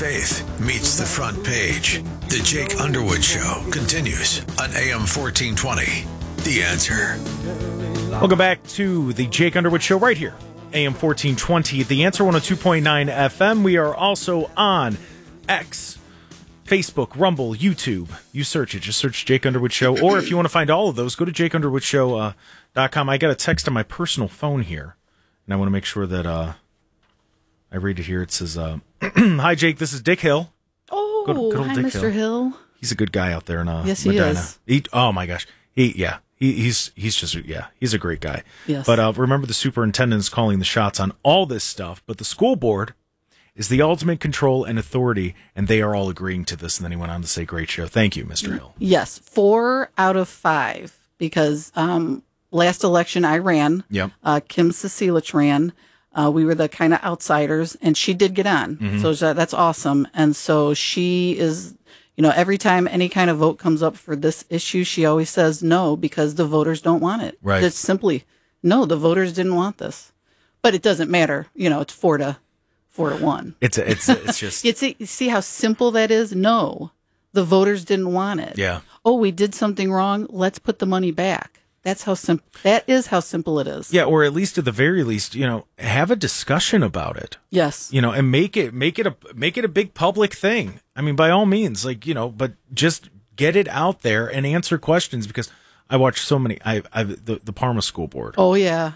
faith meets the front page. The Jake Underwood Show continues on AM 1420. The Answer. Welcome back to the Jake Underwood Show right here, AM 1420. The Answer 102.9 FM. We are also on X, Facebook, Rumble, YouTube. You search it. Just search Jake Underwood Show. Or if you want to find all of those, go to jakeunderwoodshow.com. I got a text on my personal phone here, and I want to make sure that I read it here. It says, hi, Jake. This is Dick Hill. Oh, good old hi, Dick Mr. Hill. He's a good guy out there in yes, Medina. He is. Oh, my gosh. He's just, he's a great guy. Yes. But remember, the superintendent is calling the shots on all this stuff, but the school board is the ultimate control and authority, and they are all agreeing to this. And then he went on to say, great show. Thank you, Mr. Hill. Yes, 4 out of 5, because last election I ran. Yep. Kim Cecilich ran. We were the kind of outsiders, and she did get on. Mm-hmm. So that's awesome. And so she is, every time any kind of vote comes up for this issue, she always says no, because the voters don't want it. Right. It's simply, no, the voters didn't want this. But it doesn't matter. It's 4-1. It's just. You see how simple that is? No, the voters didn't want it. Yeah. Oh, we did something wrong. Let's put the money back. That's how simple. That is how simple it is. Yeah, or at least at the very least, have a discussion about it. Yes. And make it a big public thing. I mean, by all means, but just get it out there and answer questions, because I watch so many. The Parma School Board. Oh yeah.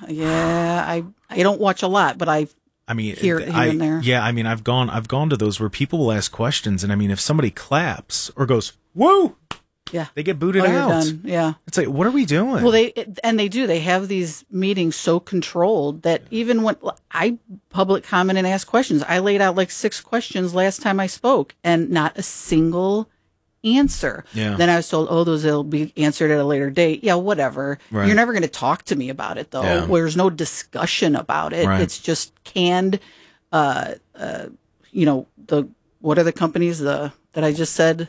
I don't watch a lot, but here and there. Yeah, I mean, I've gone to those where people will ask questions, and I mean, if somebody claps or goes woo, yeah, they get booted you're out. done. Yeah, it's like, what are we doing? Well, they do. They have these meetings so controlled that even when I public comment and ask questions, I laid out like 6 questions last time I spoke, and not a single answer. Yeah. Then I was told, those will be answered at a later date. Yeah, whatever. Right. You're never going to talk to me about it, though. Yeah. There's no discussion about it. Right. It's just canned. What are the companies that I just said?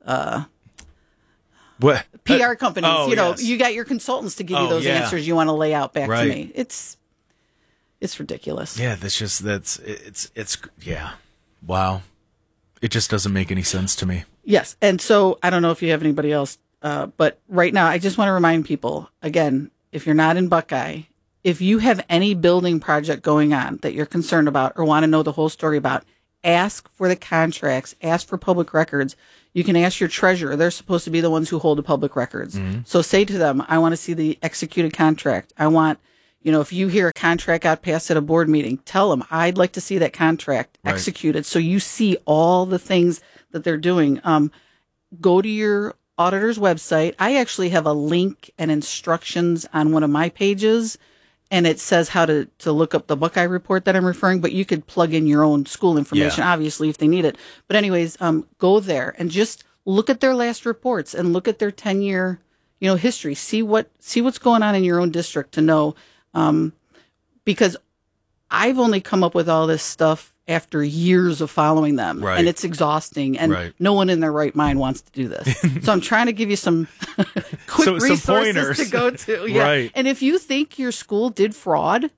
What? PR companies. Yes. You got your consultants to give you those answers you want to lay out back right. to me. It's ridiculous. Yeah, it's yeah. Wow. It just doesn't make any sense to me. Yes. And so I don't know if you have anybody else, but right now I just want to remind people, again, if you're not in Buckeye, if you have any building project going on that you're concerned about or want to know the whole story about, ask for the contracts, ask for public records. You can ask your treasurer. They're supposed to be the ones who hold the public records. Mm-hmm. So say to them, I want to see the executed contract. I want, if you hear a contract got passed at a board meeting, tell them, I'd like to see that contract executed. So you see all the things that they're doing. Go to your auditor's website. I actually have a link and instructions on one of my pages, and it says how to look up the Buckeye report that I'm referring, but you could plug in your own school information, obviously, if they need it. But anyways, go there and just look at their last reports and look at their 10-year, history. See what's going on in your own district to know, because I've only come up with all this stuff after years of following them, and it's exhausting, and no one in their right mind wants to do this. So I'm trying to give you some quick resources some pointers to go to. Yeah. Right. And if you think your school did fraud,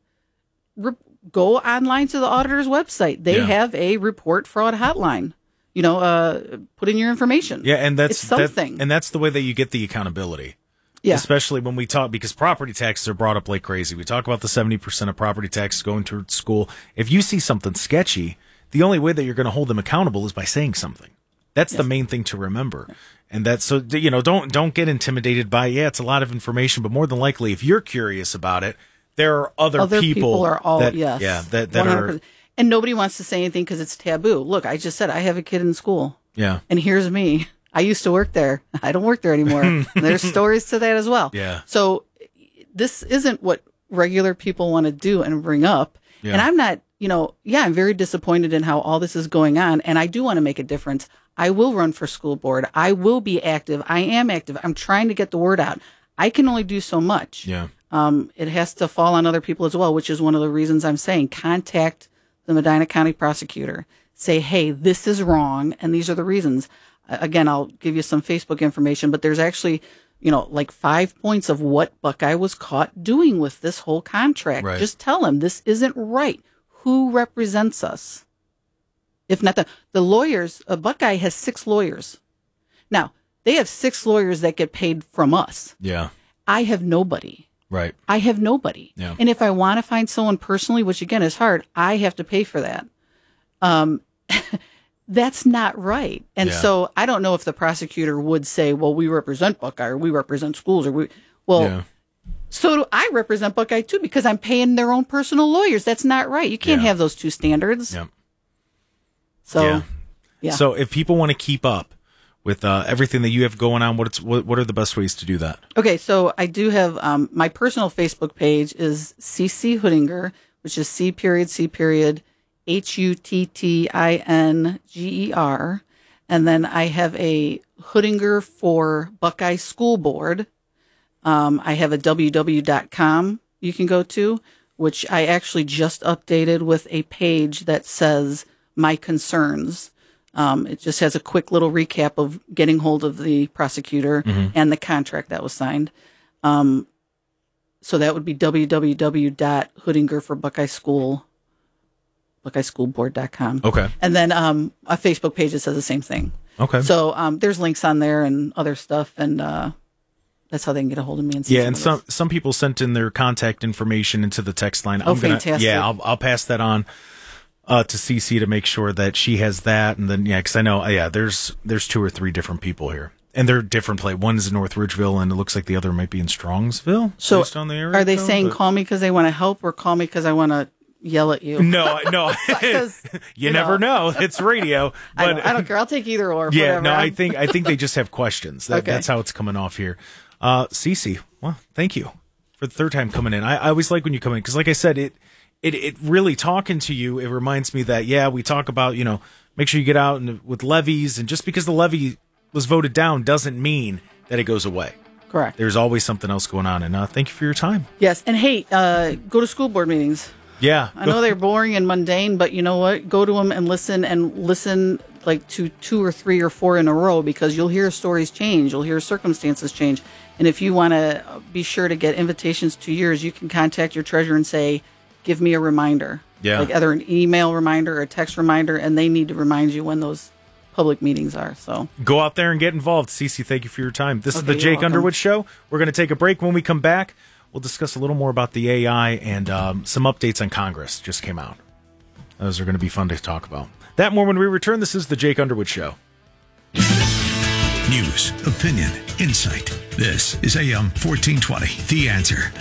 go online to the auditor's website. They have a report fraud hotline. Put in your information. Yeah, and that's something. And that's the way that you get the accountability. Yeah. Especially when we talk, because property taxes are brought up like crazy. We talk about the 70% of property taxes going to school. If you see something sketchy, the only way that you're going to hold them accountable is by saying something. That's the main thing to remember. And that's so, don't get intimidated by, it's a lot of information, but more than likely, if you're curious about it, there are other people are all, that, that 100%. Are. And nobody wants to say anything because it's taboo. Look, I just said I have a kid in school. Yeah. And here's me. I used to work there. I don't work there anymore. There's stories to that as well. Yeah. So this isn't what regular people want to do and bring up. Yeah. And I'm not, I'm very disappointed in how all this is going on. And I do want to make a difference. I will run for school board. I will be active. I am active. I'm trying to get the word out. I can only do so much. Yeah. It has to fall on other people as well, which is one of the reasons I'm saying contact the Medina County prosecutor. Say, hey, this is wrong, and these are the reasons. Again, I'll give you some Facebook information, but there's actually, like 5 points of what Buckeye was caught doing with this whole contract. Right. Just tell him this isn't right. Who represents us? if not the lawyers. Buckeye has 6 lawyers. Now, they have 6 lawyers that get paid from us. Yeah. I have nobody. Right. I have nobody. Yeah. And if I want to find someone personally, which again is hard, I have to pay for that. That's not right. And so I don't know if the prosecutor would say, well, we represent Buckeye or we represent schools so do I represent Buckeye too, because I'm paying their own personal lawyers. That's not right. You can't have those two standards. Yeah. So, So if people want to keep up with everything that you have going on, what are the best ways to do that? Okay, so I do have my personal Facebook page is CC Hoodinger, which is C.C. Hutttinger. And then I have a Hoodinger for Buckeye School Board. I have a www.com you can go to, which I actually just updated with a page that says my concerns. It just has a quick little recap of getting hold of the prosecutor and the contract that was signed. So that would be www.Hoodinger for BuckeyeSchoolBoard.com. Okay. And then a Facebook page that says the same thing. Okay. So there's links on there and other stuff, and that's how they can get a hold of me. And see and some people sent in their contact information into the text line. Fantastic. Yeah, I'll pass that on to CC to make sure that she has that, and then because I know there's 2 or 3 different people here, and they're different place. One is in North Ridgeville, and it looks like the other might be in Strongsville. So based on the area are they saying call me because they want to help, or call me because I want to yell at you? No. you never know. It's radio. But I don't care. I'll take either or. Yeah, whatever. I think they just have questions. That's how it's coming off here. Cece, well, thank you for the 3rd time coming in. I always like when you come in because, like I said, it really talking to you. It reminds me that we talk about make sure you get out with levies, and just because the levy was voted down doesn't mean that it goes away. Correct. There's always something else going on, and thank you for your time. Yes, and hey, go to school board meetings. Yeah, I know they're boring and mundane, but you know what? Go to them and listen like to 2 or 3 or 4 in a row, because you'll hear stories change. You'll hear circumstances change. And if you want to be sure to get invitations to yours, you can contact your treasurer and say, give me a reminder. Yeah. Like either an email reminder or a text reminder, and they need to remind you when those public meetings are. So go out there and get involved. Cece, thank you for your time. This is the Jake welcome. Underwood Show. We're going to take a break. When we come back, we'll discuss a little more about the AI and some updates on Congress just came out. Those are going to be fun to talk about. That more when we return. This is the Jake Underwood Show. News, opinion, insight. This is AM 1420, The Answer.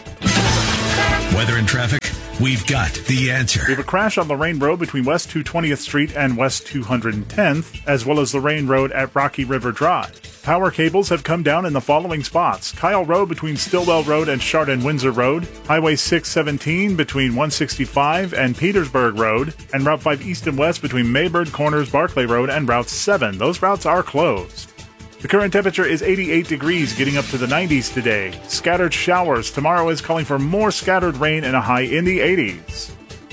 Weather and traffic, we've got the answer. We have a crash on Lorraine Road between West 220th Street and West 210th, as well as Lorraine Road at Rocky River Drive. Power cables have come down in the following spots: Kyle Road between Stillwell Road and Chardon-Windsor Road, Highway 617 between 165 and Petersburg Road, and Route 5 East and West between Maybird Corners, Barclay Road, and Route 7. Those routes are closed. The current temperature is 88 degrees, getting up to the 90s today. Scattered showers. Tomorrow is calling for more scattered rain and a high in the 80s.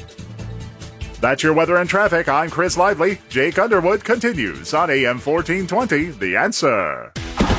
That's your weather and traffic. I'm Chris Lively. Jake Underwood continues on AM 1420, The Answer.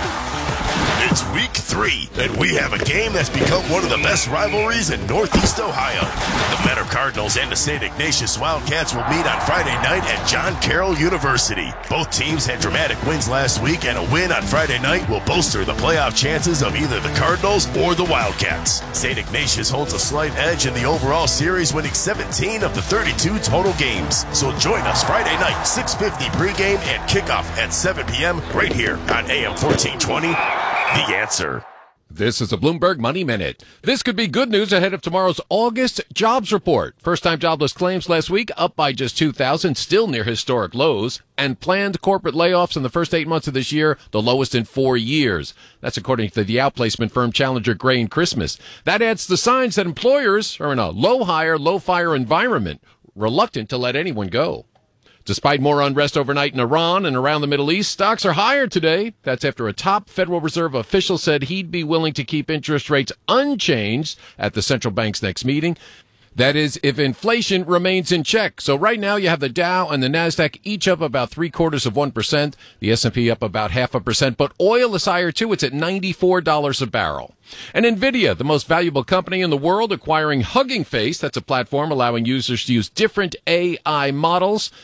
It's week 3, and we have a game that's become one of the best rivalries in Northeast Ohio. The Mentor Cardinals and the St. Ignatius Wildcats will meet on Friday night at John Carroll University. Both teams had dramatic wins last week, and a win on Friday night will bolster the playoff chances of either the Cardinals or the Wildcats. St. Ignatius holds a slight edge in the overall series, winning 17 of the 32 total games. So join us Friday night, 6:50 pregame and kickoff at 7 p.m. right here on AM 1420. The Answer. This is a Bloomberg Money Minute. This could be good news ahead of tomorrow's August jobs report. First-time jobless claims last week up by just 2,000, still near historic lows. And planned corporate layoffs in the first 8 months of this year, the lowest in 4 years. That's according to the outplacement firm Challenger Gray & Christmas. That adds to signs that employers are in a low-hire, low-fire environment, reluctant to let anyone go. Despite more unrest overnight in Iran and around the Middle East, stocks are higher today. That's after a top Federal Reserve official said he'd be willing to keep interest rates unchanged at the central bank's next meeting. That is, if inflation remains in check. So right now you have the Dow and the NASDAQ each up about 0.75%, the S&P up about 0.5%, but oil is higher too. It's at $94 a barrel. And NVIDIA, the most valuable company in the world, acquiring Hugging Face. That's a platform allowing users to use different AI models.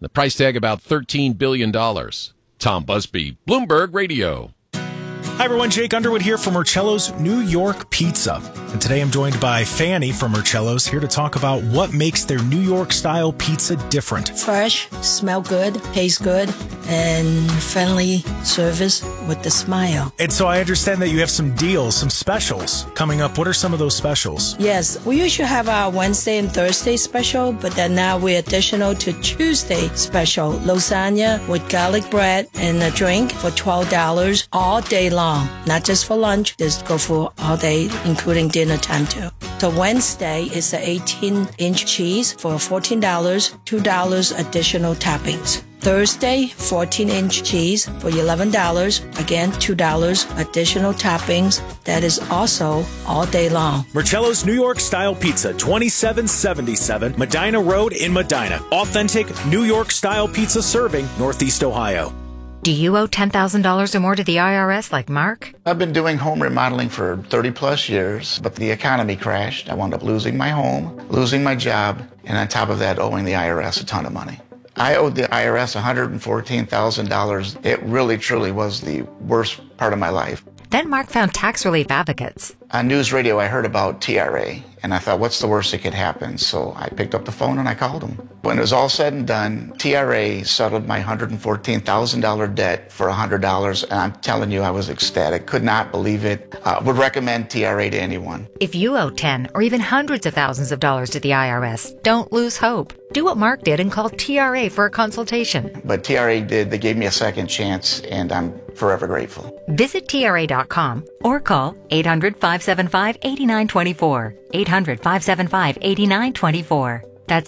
The price tag about $13 billion. Tom Busby, Bloomberg Radio. Hi, everyone. Jake Underwood here from Marcello's New York Pizza. And today I'm joined by Fanny from Marcello's, here to talk about what makes their New York-style pizza different. Fresh, smell good, taste good, and friendly service with the smile. And so I understand that you have some deals, some specials coming up. What are some of those specials? Yes, we usually have our Wednesday and Thursday special, but then now we're additional to Tuesday special. Lasagna with garlic bread and a drink for $12 all day long. Not just for lunch, just go for all day, including dinner time too. So Wednesday is the 18-inch cheese for $14, $2 additional toppings. Thursday, 14-inch cheese for $11. Again, $2 additional toppings. That is also all day long. Marcello's New York-style pizza, 2777 Medina Road in Medina. Authentic New York-style pizza serving Northeast Ohio. Do you owe $10,000 or more to the IRS like Mark? I've been doing home remodeling for 30 plus years, but the economy crashed. I wound up losing my home, losing my job, and on top of that, owing the IRS a ton of money. I owed the IRS $114,000. It really, truly was the worst part of my life. Then Mark found tax relief advocates. On news radio, I heard about TRA, and I thought, what's the worst that could happen? So I picked up the phone and I called them. When it was all said and done, TRA settled my $114,000 debt for $100, and I'm telling you, I was ecstatic. Could not believe it. Would recommend TRA to anyone. If you owe 10 or even hundreds of thousands of dollars to the IRS, don't lose hope. Do what Mark did and call TRA for a consultation. But TRA did. They gave me a second chance, and I'm forever grateful. Visit TRA.com or call 800-575-8924. 800-575-8924. That's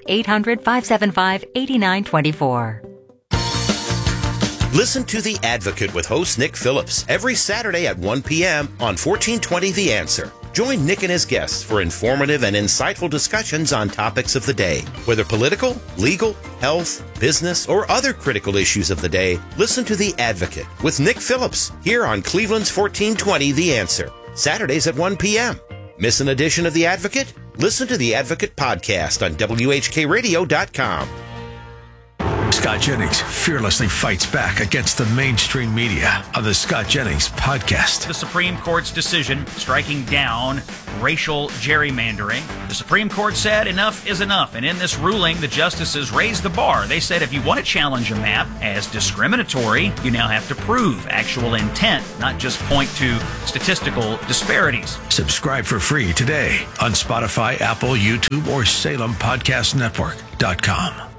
800-575-8924. Listen to The Advocate with host Nick Phillips every Saturday at 1 p.m. on 1420 The Answer. Join Nick and his guests for informative and insightful discussions on topics of the day. Whether political, legal, health, business, or other critical issues of the day, listen to The Advocate with Nick Phillips here on Cleveland's 1420 The Answer. Saturdays at 1 p.m. Miss an edition of The Advocate? Listen to The Advocate podcast on WHKRadio.com. Scott Jennings fearlessly fights back against the mainstream media on the Scott Jennings podcast. The Supreme Court's decision striking down racial gerrymandering. The Supreme Court said enough is enough, and in this ruling, the justices raised the bar. They said if you want to challenge a map as discriminatory, you now have to prove actual intent, not just point to statistical disparities. Subscribe for free today on Spotify, Apple, YouTube, or SalemPodcastNetwork.com.